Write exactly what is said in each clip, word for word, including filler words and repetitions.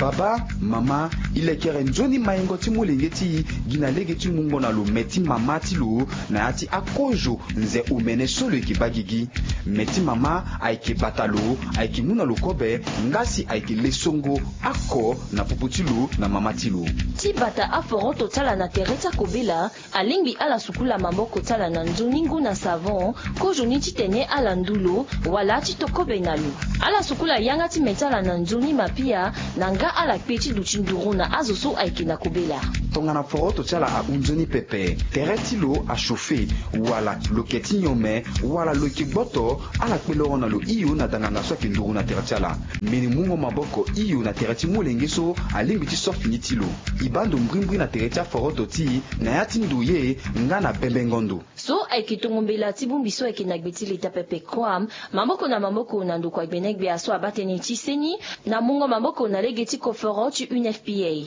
baba mama ile kere njoni mayengo ti mulengeti gina legeti mungo na lo meti mama ti lo na ati akojo nze umene solo ekibagigi meti mama aiki batalo aiki muna lo kobe ngasi aiki lesongo ako na puputilu na mama tilo ti bata aforo totala na tereta kobela alingi ala sukula mamboko tala na nzoningu na savon kojo ni titene ala ndulo wala ti tokobe na lo ala sukula yanga ti metala na nzoni mapia na nga ala peti du chinduru na azoso aiki na kobela tongana foro totala a unzoni pepe tereti lo a chauffe wala loketi nyome wala loki boto ala kpeloro na lo iyo na danganga so kinduru na tereti ala meni mungo maboko iyo na tereti mulengeso alingi ti soft ni tilo ibando mbrimbri na tereti a foro toti na yati nduye nga na bembengondo so aiki tongombela ti bumbiso aiki na gbeti leta pepe kwam mamboko na mamboko na ndoko agbenegbe aso abateni ti seni na mungo mamboko na legeti koforo ti U N F P A.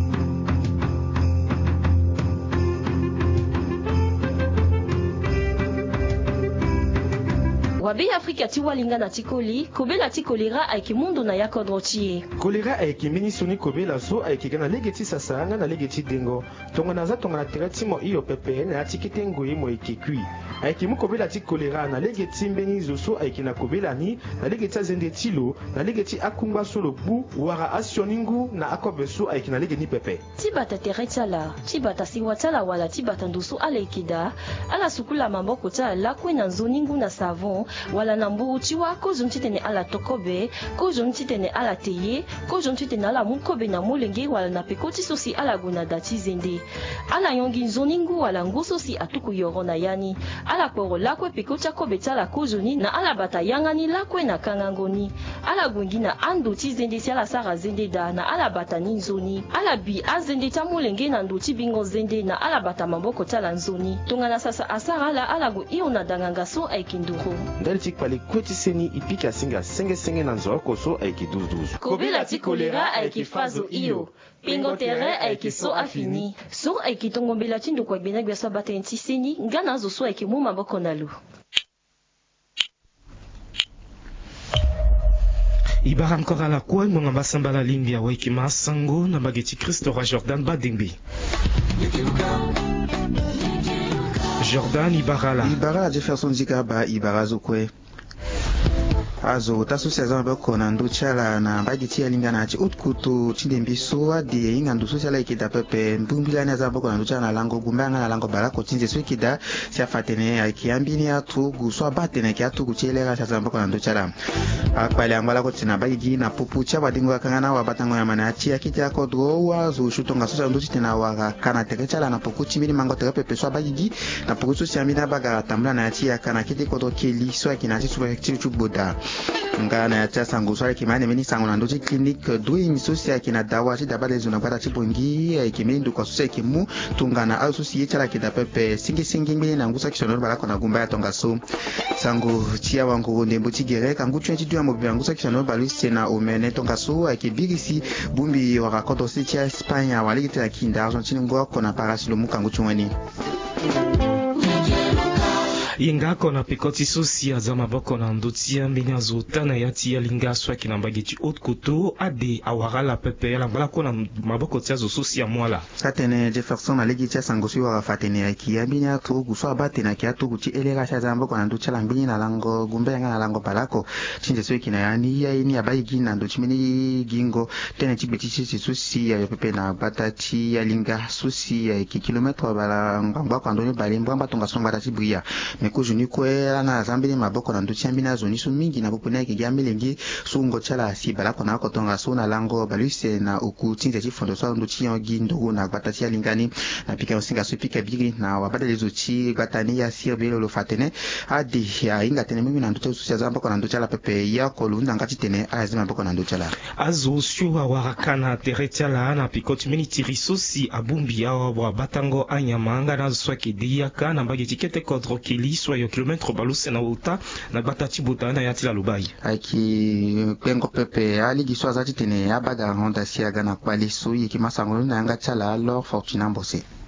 Wabi Afrika ti walinga na tikoli, kobela ti kolera aiki mundu na yakodro tie. Kolera aiki mini soni kobela so aiki gana legeti sasanga na legeti dengo. Tonga na za tonga na tereti mo iyo pepe na atikite ngoi mo aiki kui. Aiki mu kobela ti kolera na legeti mbeni zo so aiki na kobela ni, na legeti azende tilo, na legeti akumba solo bu, wara asioningu na akobe so aiki na legeni pepe. Tibata tereti ala, tibata siwatala wala tibata ndoso ala ikida, ala sukula mamboko ta lakwe na nzoningu na savon, wala na mburu tiwa kozo ntitene ala tokobe kozo ntitene ala teye kozo ntitene ala mukobe na molenge wala na pekoti sosi ala guna dati zende ala yongi nzoningu wala nguso si atuku yoro na yani ala koro lakwe pekoti akobe tala kozo ni na ala bata yangani lakwe na kangangoni ala gungi na ando ti zende si ala sara zende da na ala bata ni nzoni ala bi azende ta molenge na ndo ti bingo zende na ala bata maboko tala nzoni tongana sasa asara ala ala go iyo na danganga so aikinduro Daltik pale kweti seni ipika singa senge senge na nzo koso aiki douze douze. Kobela ti kolera aiki fazo iyo. Pingo tere aiki so afini. So aiki tongombela ti ndoko agbenegbe so bata nti seni ngana zo so aiki mu maboko na lu. Ibara encore à la quoi mon ambasamba la limbia waiki masango na bageti Christo Roi Jordan Badembe. Jordan Ibarala. Ibarala Jefferson Zikaba Ibara Zokwe. Azo tasu sezon bako na ndo chala na bagiti ya linga na chi utkutu chindembi soa di inga ndo sosiala ikida pepe mbumbila ni azabako na ndo chala na lango gumbanga na lango balako chinze so ikida siya fatene ya ikiambini ya tugu soa batene kia tugu chilera siya azabako na ndo chala akpali angwala ko tina bagigi na pupu cha wadingo wakangana wabatango ya mana achia kiti ya kodro wazo shutonga sosa ndo chitina waka kana teke chala na puku chimini mango teke pepe soa bagigi na puku sosia mina baga tambla na achia kana kiti kodro keli soa kina chisu chichu boda ngana ya chasa nguswale kimane mini sango na ndoji clinic dui misosi ya kina dawa chi dabale zuna kwata chibongi ya kimini ndu kwa susa kimu tungana au susi yechala kida pepe singi singi mini na ngusa kishonoro balako na gumba ya tonga so sango chia wangu ndembo chigere kangu chwenchi duya mobi ya ngusa kishonoro balusi na umene tonga so ya kibirisi bumbi wakakoto si chia Espanya waligite ya kinda Argentine ngwa kona parasilo muka ngu chungweni Yengako na pikoti sosia za maboko na ndotia mbini azotana yati ya linga swaki na mbageti haute koto ade awara pepe la mbala ko na maboko tia zo sosia mwala katene Jefferson na legi tia sangosi wa fatene ya kia mbini atu guswa bate na kia tu guchi elera sha za mboko na ndotia la mbini na lango gumbe nga na lango palako chinje sweki na yani ya ini abai gina ndo chimini gingo tena chibeti chi sosia ya pepe na bata chi ya linga sosia ya kilometre bala ngamba kwa ndoni bali mbamba tonga songa ta chibria kujuni kwela na zambini maboko na nduchi ambina zoni su mingi na bupuna yake giambilengi sungo chala si balako na kotonga so na lango baluse na uku tinze chifondo so nduchi yongi ndogo na batati ya lingani na pika usinga su pika bigi na wabada lezuchi gatani ya sirbe lo fatene adi ya inga tene mimi na nduchi su zamboko na nduchi la pepe ya kolunda ngati tene azima boko na nduchi la azo shuwa warakana tereti la na pikoti mini tirisosi abumbi ya wa batango anyamanga na swaki diyaka na mbagi tikete kodro kili yo kilometro baluse na uta na batati butana ya tila lubai aki pengo pepe ali giswa zati tene abaga honda siaga na kwali so yiki masango na nga chala alors fortuna mbose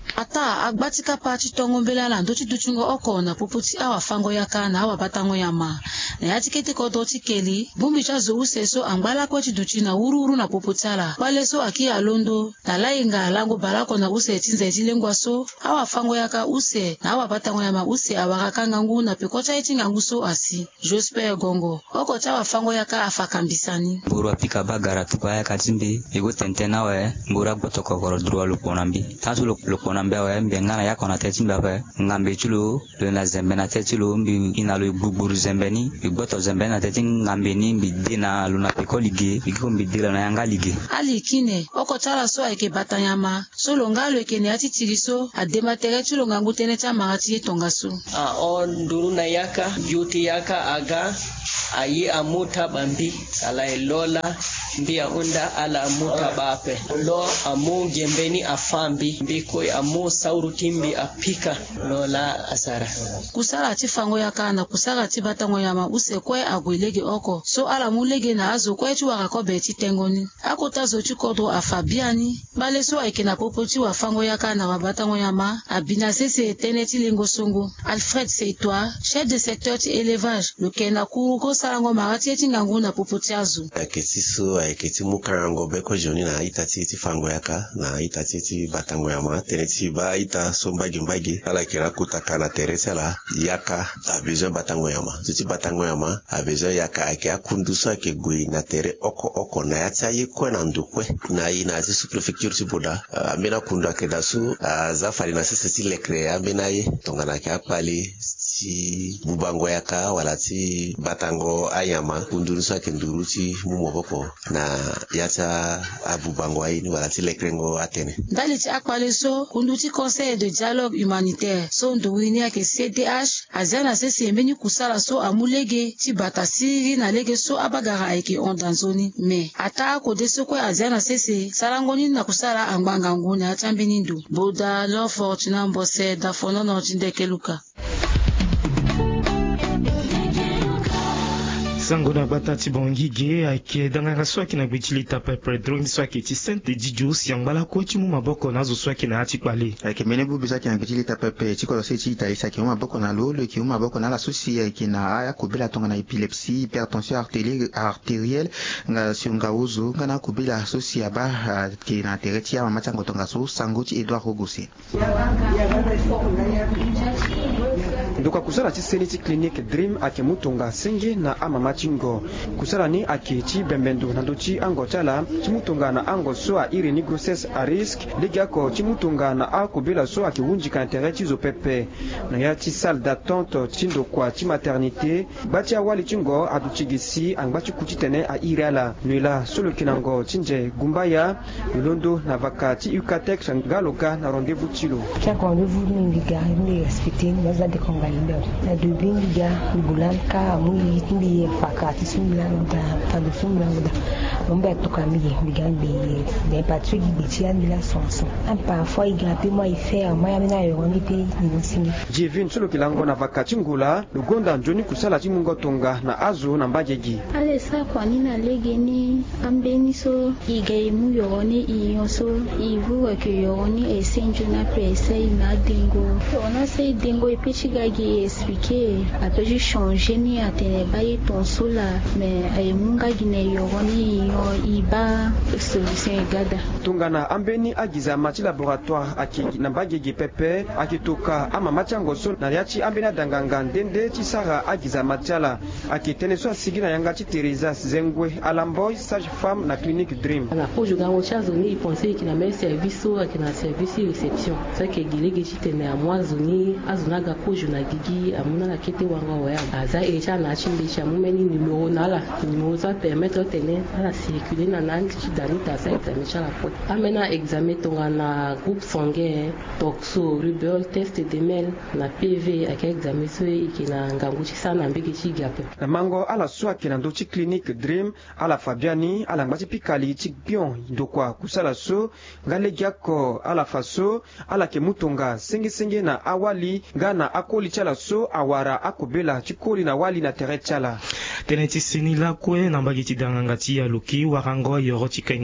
ata agbatika pa chitongo mbele ala ndo chiduchungo oko na puputi awa fango yaka na awa batango yama na yatikete ko do tikeli bumbi cha zo useso angbala ko chiduchi na ururu na puputi ala baleso aki alondo na lainga lango balako na use tinza etilengwa so awa fango yaka use na awa batango yama use awakanga ngu na pekocha etinga nguso asi Josper Gongo oko cha awa fango yaka afakambisani buru pika bagara tukaya katimbi ego tentena we buru botoko koro droit lo ponambi tantu lo ponambi we mbengana yako na tetimba we ngambe chulo le na zembe na tetilo mbi inalo buburu zembeni iboto zembe na tetin ngambe ni mbi dina lo na peko lige biko mbi dila na yanga lige ali kine oko chala so eke batanyama so longalo eke ne atitiriso adema tere chulo ngangu tene cha marati tongaso a on duru na yaka yuti yaka aga ayi amuta bambi ala elola mbia unda ala amuta bape lo amu gembeni afambi mbiko amu sauru timbi apika lola asara kusala atifango yaka na kusala tibatango yama usekwe agwilege oko so ala mulege na azo kwe chu wakakobe titengoni akota zo chukodo afabiani bale so eke na popoti wa fango yaka na wabatango yama abina sese teneti lingo songo Alfred Seitwa chef de secteur ti élevage le kena kuruko salango marati eti ngangu na popoti azo aketiso aketi mukarango beko joni na itati ti fango yaka na itati ti batango yama teneti ba ita sombagi mbagi ala kira kutaka na teresa la yaka a besoin batango yama ti batango yama a besoin yaka ake akundusa ke gui na tere oko oko na yatsa yiko na ndukwe na ina ti prefecture ti boda amena kundu ake dasu zafari na sisi ti lekre amena ye tongana ke apali ti bubango yaka wala ti batango ayama kundurusa ke nduruti mumoboko na yata abubango ayini wala ti lekrengo atene dali ti akpale so kunduti conseil de dialogue humanitaire so nduwini ake C D H azana sese mbeni kusala so amulege ti batasiri na lege so abagara eke ondanzoni me ata ko deso ko azana sese sarangoni na kusala angbanga nguni atambeni ndu boda lo fortuna mbose da fono no tindekeluka sango na batati bongige ake danganga swaki na gbitili tape pedro swaki ti sente dijo siangala ko ti mu maboko na zo swaki na ati pale ake mene bu bisaki na gbitili tape pe ti ko se ti ta isa ke mu maboko na lo le ke mu maboko na la souci ke na aya ko bela tonga na épilepsie hypertension artérielle artérielle nga sionga uzo ngana ko bela souci aba ke na tereti ya mama tango tonga so sango ti Edouard Rogosi ndoka kusala ti seniti clinique dream ake mutonga senge na amama tingo kusala ni ake ti bembendo na ndo ti ango tala ti mutonga na ango so a iri ni grossesse à risque legi ako ti mutonga na akobela so ake wunjika intérêt ti zo pepe na ya ti salle d'attente ti ndokua ti maternité gba ti awali ti ngo adu ti gi si angba ti ku ti tene airi ala no e la so lo yeke na ngo ti nze gumbaya lo londo na vaka ti ukatex nga lo ga na rendez-vous ti lo chaque rendez-vous ni liga ni respecter ni za de konga lindo na de bin liga ni bulan ka mu ni faka ti sumla da ta de sumla da ombe to ka mi liga bi de patrick bi ti an la sonso an parfois il a pe moi il fait moi ya na yo ni pe ni singi jevin so lo kilango na vaka ti ngula lo gonda njoni kusala ti mungo tonga na azo na mbagegi ale sa kwa ni na lege ni ambeni so ige mu yo ni iyo so ivu wa ke yo ni e senju na presse na dingo on a sei dingo e pe chigagi expliquer a pe ju changer ni atene baye ton sola mais ay munga gine yo ni yo iba solution gada tungana ambeni agiza mati laboratoire akigi na mbagegi pepe akitoka ama machango so na yachi ambena danganga ndende ti sara agiza matiala akitene so asigina yanga ti Teresa Zengwe alamboy sage femme na clinique dream na ko joga o chazo ni penser que na même service so que na service réception ça que gilege ti tene a moiso ni azunaga ko jona gigi amuna na kete wanga wa aza e cha na chinde cha mumeni numéro na la numéro ça permettre tene ala circuler na na ti dani ta sa examen cha la porte amena examen tonga na groupe sanguin toxo rubéole test de mel na P V ak examen so iki na ngangu ti sana mbeki ti gape na mango ala so ke na ndo ti clinique dream ala fabiani ala ngba ti pikali ti bion ndokua kusala so ngalegi ako ala faso ala ke mutonga senge senge na awali ngana akoli chala so awara akobela ti koli na wali na tere chala tene ti sini la kue na mbagi ti danganga ti ya luki warango yoro ti kaingo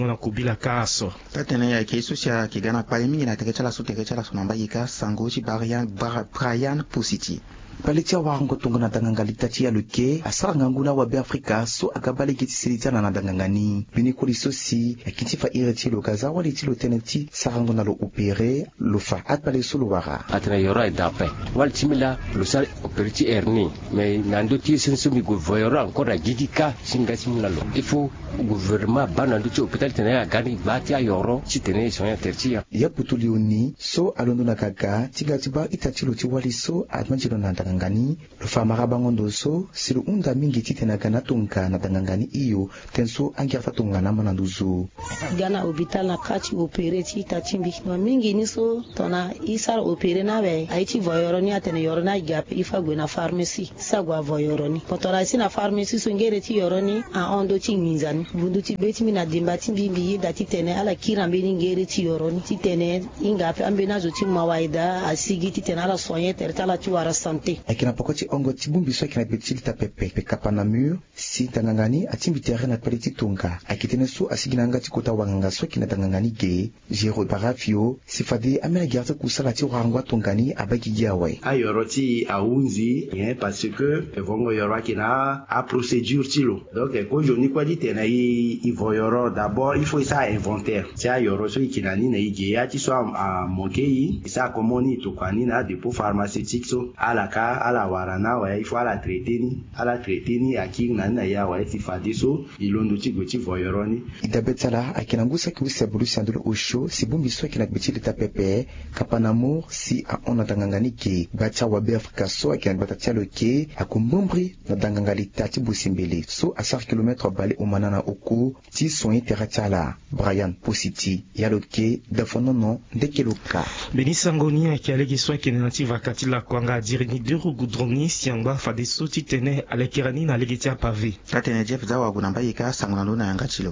na kubila kaso tatene ya ke susia ke gana pale mingi na terechala so terechala so namba yika sango chi Brian Brian Pusiti paletia warango tongo na dangangali tati ya luke asara nganguna wa be Afrika so agabale kiti silitana na dangangani bini koli sosi akitifa ireti lo gaza wali tilo teneti sarango na lo opere lo fa atpale solo wara atana yoro ay dape wal timila lo sal operiti erni mais nando ti senso mi gouverneur encore gigika singa simula lo il faut gouvernement banando ti hôpital tena gani bati ya yoro ti tene sonya tertia ya putulioni so alondo na kaga tiga tiba itatilo ti wali so atmanjilo na ngani lufa marabangondo so silu unda mingi titena gana tunga na dangangani iyo tenso angiafa tunga na mananduzu gana hospital na kati opere ti tatimbi ma mingi ni so tona isar opere na be aiti voyoroni atene yorona igape ifa gwe na pharmacie sagwa voyoroni potora si na pharmacie so ngere ti yoroni a ondo ti minzani bundu ti beti mina dimba ti bimbi da ti tene ala kirambe ni ngere ti yoroni ti tene ingape ambe na zo ti mawaida asigi ti tene ala soigner tertala ti wara santé akina pokoti ongo tibumbi so akina betili ta pepe pe kapa na mur si tangangani atimbi terrain na paliti tunga akitene so asiginanga tikota wanganga so kina tangangani ge jero parafio sifade amena garde kusala ti rangwa tungani abaki giawe ayoroti aunzi hein parce que vongo yoro kina a procédure tilo donc ko joni kwa dit na i voyoro d'abord il faut ça inventaire ti ayoro so kina ni na ige ya ti so a mokei ça komoni to kwani na dépôt pharmaceutique so ala ka ala warana wa il faut ala traiter ni ala traiter ni aki na na ya wa ti fadiso ilondo ti goti voyoroni idabetsala akina ngusa ki usebulu sandulu osho sibumbi so akina betili ta pepe kapanamour si a ona tangangani ke bacha wa be Afrika so akina batatia lo ke akumbumbri na dangangali tati busimbele so a cinq kilomètres bale umanana oko ti soin terachala Brian Pusiti yalo ke dafonono ndekeloka benisangoni akialegi so akina nativa katila kwanga dirini duru gudroni siangba fade soti tene alekirani na legetia pavé tatene Jeff zawa gunamba yika sangana na yanga chilo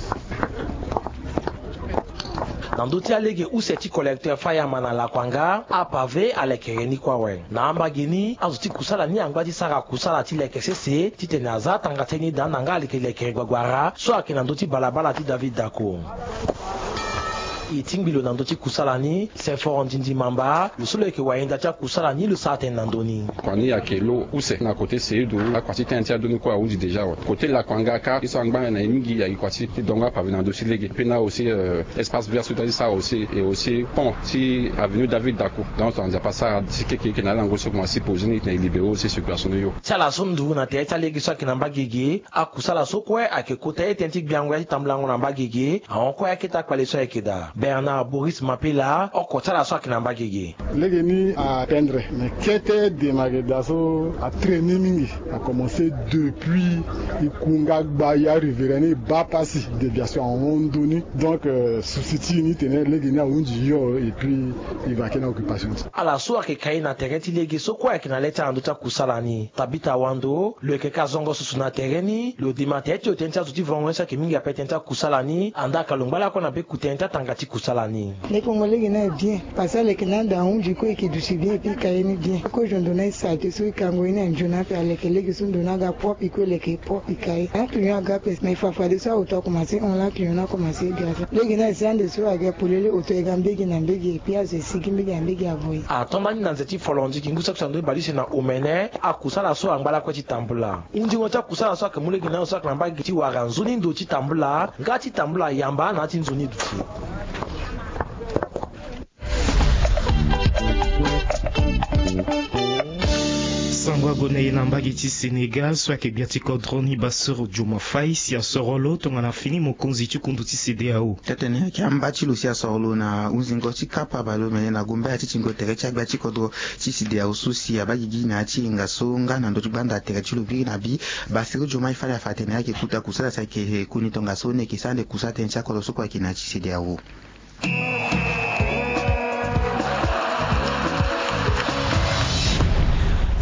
Nandoti alege useti collecteur faya mana la kwanga a pavé alekirani kwa we na ambagini azuti kusala ni angwadi sara kusala ti lekesese ti tene aza tangateni dan nanga alekirani gwagwara so akina ndoti balabala ti David Dako itingbilo nandoti kusalani sefo ndindi mamba lusolo ke waenda cha kusalani lu saten nandoni kwani ya kelo use na kote seidu la kwati tentia doni kwa uji deja wa kote la kwanga ka iso angba na mingi ya kwati donga pa venando silege pena aussi euh, espace vert sur ça aussi et aussi pont si avenue David Dako donc on a passé à que que na lango so kuma si poser na libéro aussi circulation yo chala sondu na te legi so kinamba gege akusala so kwe akekote tentik biangwa tamblango na mbagege a ko akita kwale so ekida Bernard Boris Mapela okotala so akinamba gege lege ni à atteindre mais kete de magadaso a traîner mingi a commencé depuis ikunga gba ya riverani ba passi déviation en ondoni donc euh, souci ni tenait lege ni a unji yo et puis il va kena occupation ala so akikai na tereti lege so kwa akina leta anduta kusalani tabita wando le keka zongo susuna tereni le dimatete otenta tuti vongwesa ke mingi apetenta kusalani anda kalongbala ko na be kutenta tangati kusalani les Congolais sont bien parce que les Canadiens ont dit que du bien et puis qu'ils sont bien que je donne ça tu sais quand on est en journée faire les collègues sont donnés à propre et que les qui propre et qu'ils un client à gapes mais il faut faire ça autant commencer on l'a client a commencé grave les gens sont de sur à pour les auto gambe qui n'ambe et puis à ce qui me gambe qui avoye a tomani na nzeti folondi kingusa kusando balisi na umene akusala so angala ko chitambula inji ngota kusala so ke mulegi na so kamba giti waranzuni ndo chitambula ngati tambula yamba na tinzuni duti sangwa gone na mbagi ti Sénégal so ake biati kodroni basoro Juma Fai si a sorolo tonga na fini mokonzi ti kundu ti C D A O tatene ki amba ti lo si a sorolo na unzingo ti kapa balo mene na gombe ti tingo tere ti agba ti kodro ti C D A O so si abagi gi na ti nga so nga na ndo ti gbanda tere ti lo viri na bi basiro Juma Fai fa tene ake kuta kusala sa ke kuni tonga so ne ki sande kusata ti akolo so kwa ki na ti C D A O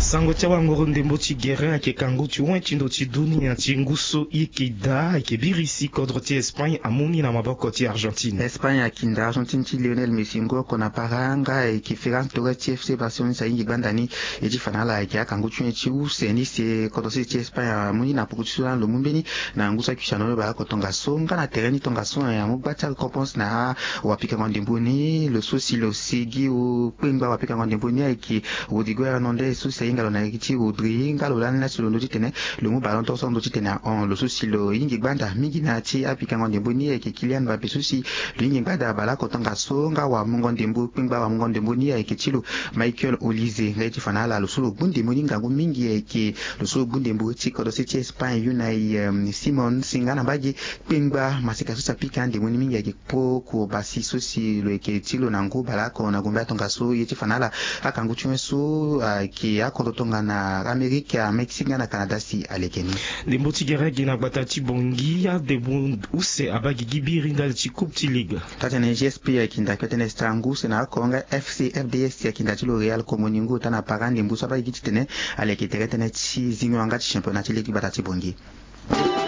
sango tia wangoro ndembo chigere ake kango chiwen chindo chiduni ya chinguso ikida ake birisi kodro ti Espagne amuni na maboko ti Argentine. Espagne akinda Argentine ti Lionel Messi ngo kona paranga ake Ferran Torres ti F C Barcelona sa ingi bandani eti fanala ake akango chiwen chi useni se kodro ti Espagne amuni na pukutsula lo mumbeni na ngusa kishano ba kotonga songa na tereni tonga songa ya mubata récompense na wapika ngondemboni le souci lo sigi o pengba wapika ngondemboni ake Rodrigo Hernandez souci inga na kiti Rodrigo inga lo lana silo ndo titene le mu balon toso ndo titene on le souci lo ingi banda mingi na ti apika ngondemboni ake Kylian Mbappé souci lo ingi banda bala kotonga songa wa ngondembo pengba wa ngondemboni ake tilo Michael Olise ngati fanala lo solo bundemboni ngango mingi ake lo solo bundembo ti kodo ti Espagne yunai um, Simon singana baji pengba masika susa pika ndemoni mingi ake po ko basi souci lo ake tilo nango bala ko na gomba tonga so yeti fanala akangu chweso uh, ki akotonga na Amerika Mexique na Canada si alekeni ndembo tigere gina batati bongi ya debu use abagi gibiri ndal ti coupe ti ligue tata na G S P akinda kwetene strangu sena konga F C F D S akinda ti lo Real Comoningo tana parande mbuso abagi kitene aleke terete na ti zingo anga ti championnat ti ligue batati bongi